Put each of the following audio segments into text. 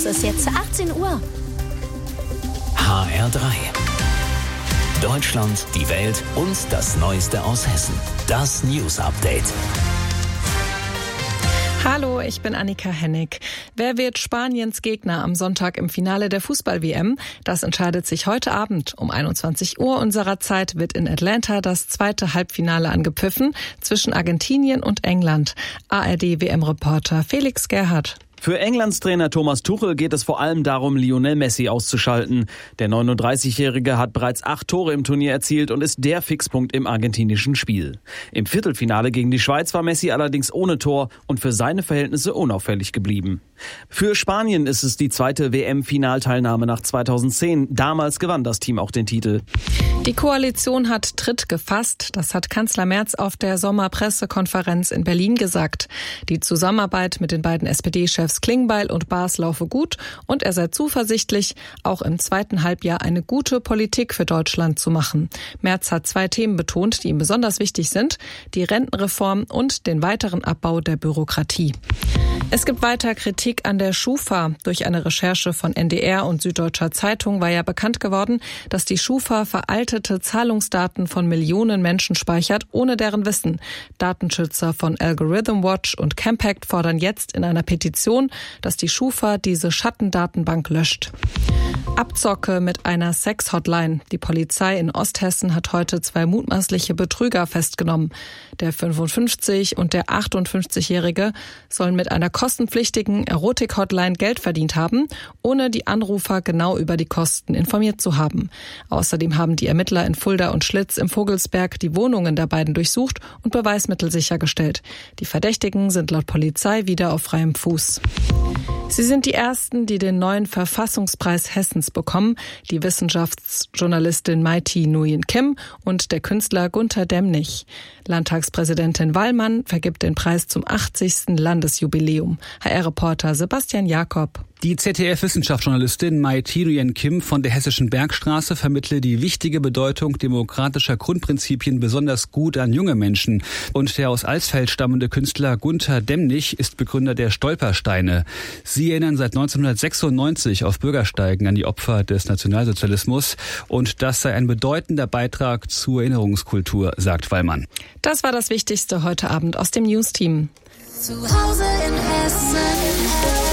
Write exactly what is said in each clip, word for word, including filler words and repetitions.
Es ist jetzt achtzehn Uhr. H R drei. Deutschland, die Welt und das Neueste aus Hessen. Das News Update. Hallo, ich bin Annika Hennig. Wer wird Spaniens Gegner am Sonntag im Finale der Fußball-W M? Das entscheidet sich heute Abend. Um einundzwanzig Uhr unserer Zeit wird in Atlanta das zweite Halbfinale angepfiffen zwischen Argentinien und England. A R D-W M-Reporter Felix Gerhardt. Für Englands Trainer Thomas Tuchel geht es vor allem darum, Lionel Messi auszuschalten. Der neununddreißigjährige hat bereits acht Tore im Turnier erzielt und ist der Fixpunkt im argentinischen Spiel. Im Viertelfinale gegen die Schweiz war Messi allerdings ohne Tor und für seine Verhältnisse unauffällig geblieben. Für Spanien ist es die zweite W M-Finalteilnahme nach zweitausendzehn. Damals gewann das Team auch den Titel. Die Koalition hat Tritt gefasst. Das hat Kanzler Merz auf der Sommerpressekonferenz in Berlin gesagt. Die Zusammenarbeit mit den beiden S P D-Chefs Klingbeil und Baas laufe gut und er sei zuversichtlich, auch im zweiten Halbjahr eine gute Politik für Deutschland zu machen. Merz hat zwei Themen betont, die ihm besonders wichtig sind: die Rentenreform und den weiteren Abbau der Bürokratie. Es gibt weiter Kritik an der Schufa. Durch eine Recherche von N D R und Süddeutscher Zeitung war ja bekannt geworden, dass die Schufa veraltete Zahlungsdaten von Millionen Menschen speichert, ohne deren Wissen. Datenschützer von Algorithm Watch und Campact fordern jetzt in einer Petition, dass die Schufa diese Schattendatenbank löscht. Abzocke mit einer Sex-Hotline. Die Polizei in Osthessen hat heute zwei mutmaßliche Betrüger festgenommen. Der fünfundfünfzig- und der achtundfünfzigjährige sollen mit einer kostenpflichtigen Erotik-Hotline Geld verdient haben, ohne die Anrufer genau über die Kosten informiert zu haben. Außerdem haben die Ermittler in Fulda und Schlitz im Vogelsberg die Wohnungen der beiden durchsucht und Beweismittel sichergestellt. Die Verdächtigen sind laut Polizei wieder auf freiem Fuß. Sie sind die Ersten, die den neuen Verfassungspreis Hessens bekommen. Die Wissenschaftsjournalistin Mai-Thi Nguyen Kim und der Künstler Gunter Demnig. Landtagspräsidentin Wallmann vergibt den Preis zum achtzigsten Landesjubiläum. H R-Reporter Sebastian Jakob. Die Z D F-Wissenschaftsjournalistin Mai-Thi Nguyen Kim von der Hessischen Bergstraße vermittle die wichtige Bedeutung demokratischer Grundprinzipien besonders gut an junge Menschen. Und der aus Alsfeld stammende Künstler Gunter Demnig ist Begründer der Stolpersteine. Sie erinnern seit neunzehnhundertsechsundneunzig auf Bürgersteigen an die Opfer des Nationalsozialismus. Und das sei ein bedeutender Beitrag zur Erinnerungskultur, sagt Wallmann. Das war das Wichtigste heute Abend aus dem News-Team. Zu Hause in Hessen.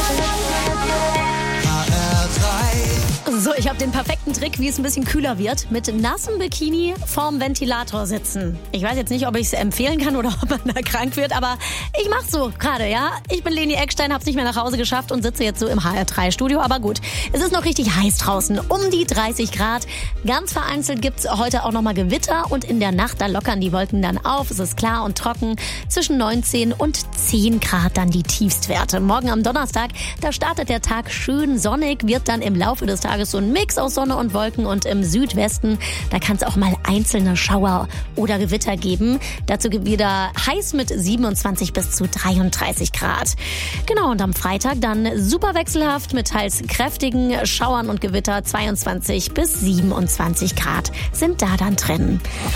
So, ich habe den perfekten Trick, wie es ein bisschen kühler wird. Mit nassem Bikini vorm Ventilator sitzen. Ich weiß jetzt nicht, ob ich es empfehlen kann oder ob man da krank wird, aber ich mach's so gerade, ja. Ich bin Leni Eckstein, hab's nicht mehr nach Hause geschafft und sitze jetzt so im H R drei Studio. Aber gut, es ist noch richtig heiß draußen, um die dreißig Grad. Ganz vereinzelt gibt's heute auch nochmal Gewitter und in der Nacht, da lockern die Wolken dann auf. Es ist klar und trocken. Zwischen neunzehn und zehn Grad dann die Tiefstwerte. Morgen am Donnerstag, da startet der Tag schön sonnig, wird dann im Laufe des Tages so ein Mix aus Sonne und Wolken und im Südwesten, da kann es auch mal einzelne Schauer oder Gewitter geben. Dazu wieder heiß mit siebenundzwanzig bis zu dreiunddreißig Grad. Genau, und am Freitag dann super wechselhaft mit teils kräftigen Schauern und Gewitter. zweiundzwanzig bis siebenundzwanzig Grad sind da dann drin.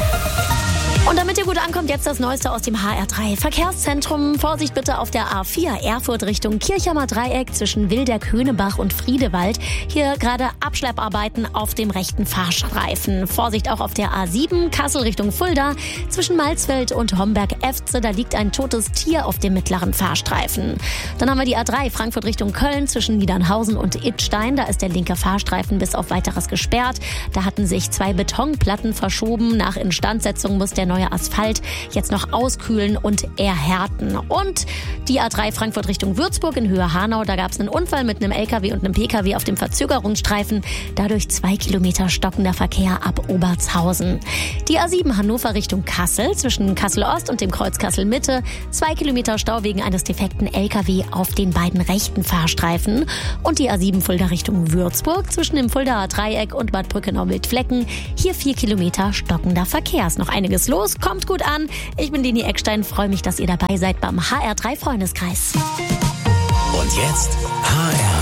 Und damit ihr gut ankommt, jetzt das Neueste aus dem H R drei Verkehrszentrum. Vorsicht bitte auf der A vier Erfurt Richtung Kirchheimer Dreieck zwischen Wildeck, Höhnebach und Friedewald. Hier gerade Abschlepparbeiten auf dem rechten Fahrstreifen. Vorsicht auch auf der A sieben Kassel Richtung Fulda zwischen Malzfeld und Homberg-Efze. Da liegt ein totes Tier auf dem mittleren Fahrstreifen. Dann haben wir die A drei Frankfurt Richtung Köln zwischen Niedernhausen und Idstein. Da ist der linke Fahrstreifen bis auf Weiteres gesperrt. Da hatten sich zwei Betonplatten verschoben. Nach Instandsetzung muss der neue Asphalt jetzt noch auskühlen und erhärten. Und die A drei Frankfurt Richtung Würzburg in Höhe Hanau, da gab es einen Unfall mit einem L K W und einem P K W auf dem Verzögerungsstreifen. Dadurch zwei Kilometer stockender Verkehr ab Obertshausen. Die A sieben Hannover Richtung Kassel zwischen Kassel Ost und dem Kreuz Kassel Mitte. Zwei Kilometer Stau wegen eines defekten L K W auf den beiden rechten Fahrstreifen. Und die A sieben Fulda Richtung Würzburg zwischen dem Fuldaer Dreieck und Bad Brückenau-Wildflecken. Hier vier Kilometer stockender Verkehr. Ist noch einiges los. Kommt gut an. Ich bin Leni Eckstein. Freue mich, dass ihr dabei seid beim H R drei Freundeskreis. Und jetzt H R